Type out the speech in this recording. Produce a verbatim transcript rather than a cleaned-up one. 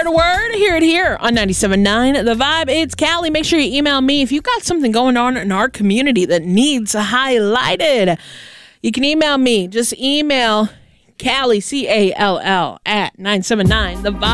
word, word. Hear it here on ninety-seven point nine The Vibe. It's Callie. Make sure you email me if you've got something going on in our community that needs highlighted. You can email me. Just email Callie, C A L L, at nine seven nine The Vibe.